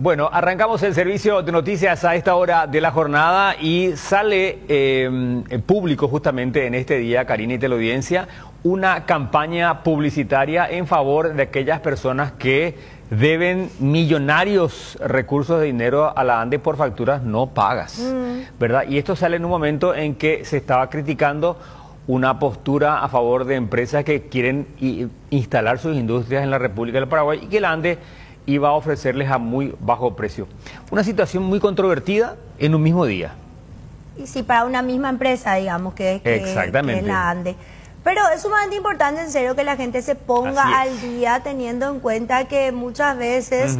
Bueno, arrancamos el servicio de noticias a esta hora de la jornada y sale público justamente en este día, Karina y teleaudiencia, una campaña publicitaria en favor de aquellas personas que deben millonarios recursos de dinero a la ANDE por facturas no pagas, ¿verdad? Y esto sale en un momento en que se estaba criticando una postura a favor de empresas que quieren instalar sus industrias en la República del Paraguay y que la ANDE iba a ofrecerles a muy bajo precio. Una situación muy controvertida en un mismo día. Y sí, para una misma empresa, digamos, que es la ANDE. Pero es sumamente importante, en serio, que la gente se ponga al día, teniendo en cuenta que muchas veces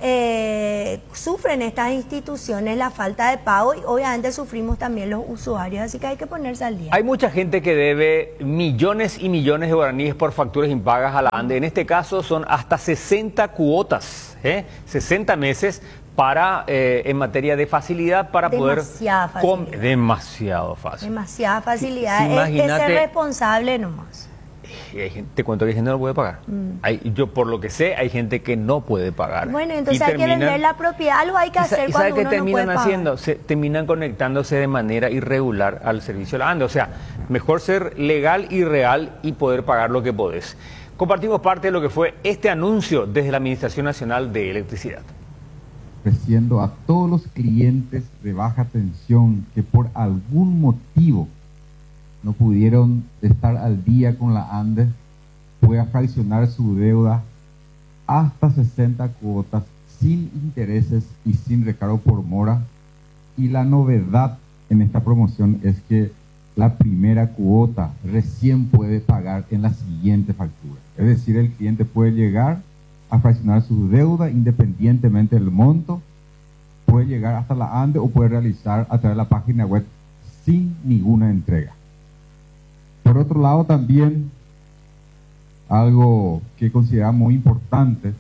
sufren estas instituciones la falta de pago y obviamente sufrimos también los usuarios, así que hay que ponerse al día. Hay mucha gente que debe millones y millones de guaraníes por facturas impagas a la ANDE. En este caso son hasta 60 cuotas, 60 meses para en materia de facilidad para demasiada poder... Demasiado fácil. Demasiada facilidad. Es que ser responsable nomás. Te cuento que hay gente que no puede pagar. Yo por lo que sé, hay gente que no puede pagar. Bueno, entonces hay que vender la propiedad. Algo hay que hacer cuando uno no puede pagar. Terminan conectándose de manera irregular al servicio de la ANDE. O sea, mejor ser legal y real y poder pagar lo que podés. Compartimos parte de lo que fue este anuncio desde la Administración Nacional de Electricidad. Ofreciendo a todos los clientes de baja tensión que por algún motivo no pudieron estar al día con la ANDE, pueda fraccionar su deuda hasta 60 cuotas sin intereses y sin recargo por mora. Y la novedad en esta promoción es que la primera cuota recién puede pagar en la siguiente factura. Es decir, el cliente puede llegar a fraccionar su deuda independientemente del monto, puede llegar hasta la ANDE o puede realizar a través de la página web sin ninguna entrega. Por otro lado, también algo que consideramos muy importante,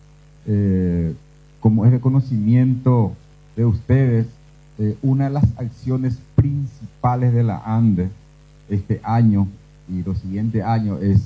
como es el conocimiento de ustedes, una de las acciones principales de la ANDE este año y los siguientes años es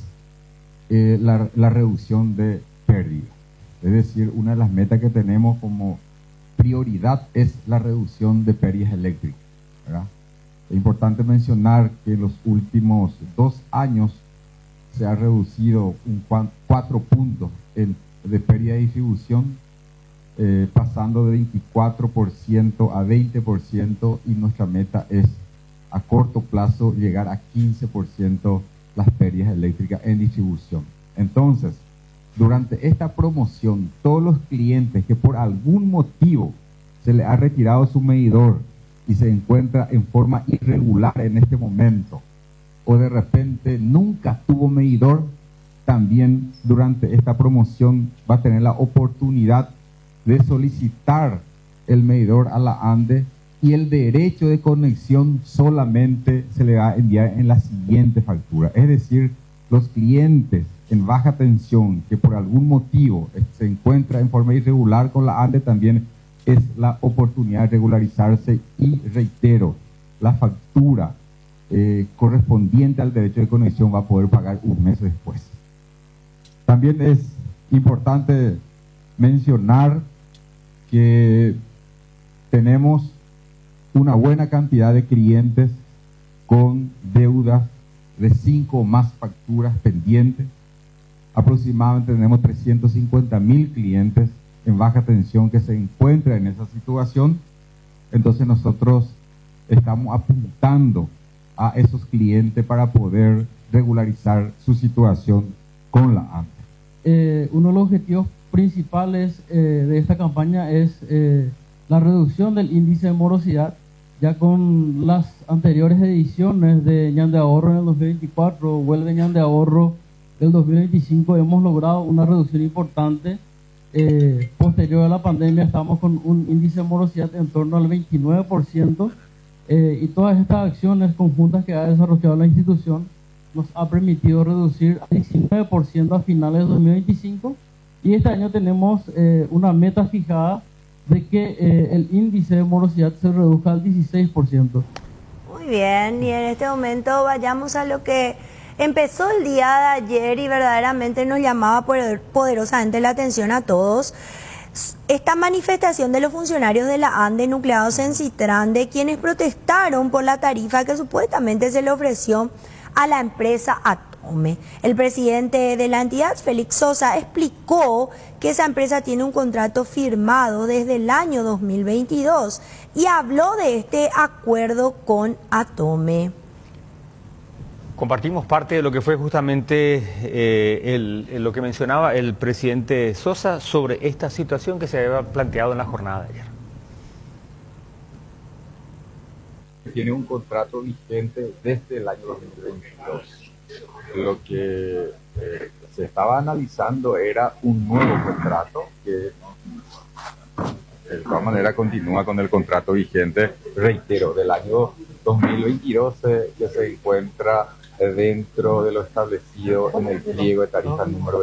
la reducción de pérdida. Es decir, una de las metas que tenemos como prioridad es la reducción de pérdidas eléctricas, ¿verdad? Es importante mencionar que en los últimos 2 años se ha reducido 4 puntos de pérdida de distribución, pasando de 24% a 20%, y nuestra meta es a corto plazo llegar a 15% las pérdidas eléctricas en distribución. Entonces, durante esta promoción, todos los clientes que por algún motivo se le ha retirado su medidor y se encuentra en forma irregular en este momento, o de repente nunca tuvo medidor, también durante esta promoción va a tener la oportunidad de solicitar el medidor a la ANDE, y el derecho de conexión solamente se le va a enviar en la siguiente factura. Es decir, los clientes en baja tensión que por algún motivo se encuentra en forma irregular con la ANDE, también es la oportunidad de regularizarse, y reitero, la factura correspondiente al derecho de conexión va a poder pagar un mes después. También es importante mencionar que tenemos una buena cantidad de clientes con deudas de 5 o más facturas pendientes. Aproximadamente tenemos 350.000 clientes en baja tensión que se encuentran en esa situación. Entonces nosotros estamos apuntando a esos clientes para poder regularizar su situación con la ANDE. Uno de los objetivos principales de esta campaña es la reducción del índice de morosidad. Ya con las anteriores ediciones de Ñan de Ahorro en el 2024, Vuelve Ñan de Ahorro del 2025, hemos logrado una reducción importante. Posterior a la pandemia estamos con un índice de morosidad en torno al 29%, y todas estas acciones conjuntas que ha desarrollado la institución nos ha permitido reducir al 19% a finales de 2025, y este año tenemos una meta fijada de que el índice de morosidad se reduzca al 16%. Muy bien, y en este momento vayamos a lo que empezó el día de ayer y verdaderamente nos llamaba poderosamente la atención a todos. esta manifestación de los funcionarios de la ANDE nucleados en Citrán, de quienes protestaron por la tarifa que supuestamente se le ofreció a la empresa Atome. El presidente de la entidad, Félix Sosa, explicó que esa empresa tiene un contrato firmado desde el año 2022 y habló de este acuerdo con Atome. Compartimos parte de lo que fue justamente lo que mencionaba el presidente Sosa sobre esta situación que se había planteado en la jornada de ayer. Tiene un contrato vigente desde el año 2022. Lo que se estaba analizando era un nuevo contrato que de todas maneras continúa con el contrato vigente, reitero, del año 2022 que se encuentra dentro de lo establecido en el pliego de tarifa número